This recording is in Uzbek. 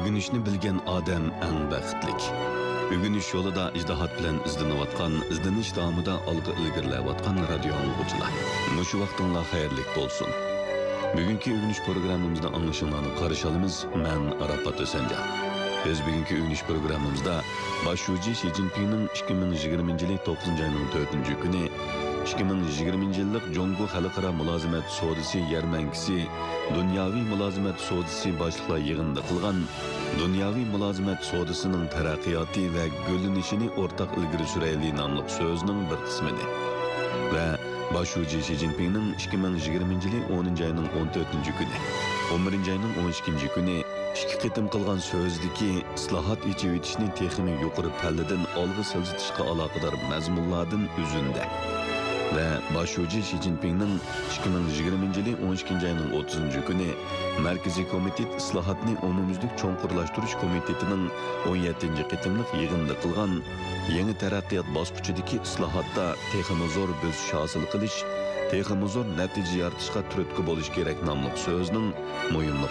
Ügünüşni bilgen adam eng baxtlik. Ügünüş yolida ijdihat bilan izlanayotgan, izlanish davomida olg'a ilgarilayotgan radio anglag'uchilar. Mushu vaqtinglar xayrlik bo'lsin. Bugungi ügünüş programmamizda anglashinglarni qarshi olamiz. Men Arafat O'sanja. Biz bugungi ügünüş programmamizda boshlovchi Xi Jinpingning 2020-yil 9-oyning 4-kuni 2020-yillik Jongo xalqaro mulozimat sodisi yarmankisi, dunyoviy mulozimat sodisi boshliqlar yig'inida qilgan dunyoviy mulozimat sodisining taraqqiyoti va gullanishini o'rtaq ilgari surayli nomli so'zining bir qismini va boshlovchi Xi Jinpingning 2020-yil 10-oyning 14-kuni, 11-oyning 12-kuni ikki qitim qilgan so'zdagi islohot echivitishni texnik yuqori palladan olg'a siljitishga aloqador mazmunlardan uzunda ve başlıca Xi Jinping'nin 2020-yil 12-oyning 30-kuni Merkezi Komitet İslahatni umumyüzlük cho'nqurlashtirish komitetining 17 qitimliq yig'inida qilgan yangi taraqqiyot bosqichidagi islohotda texnik zo'r bosish hosil qilish, texnik zo'r natija yaratishga turtki bo'lish kerak nomli so'zning muhimlik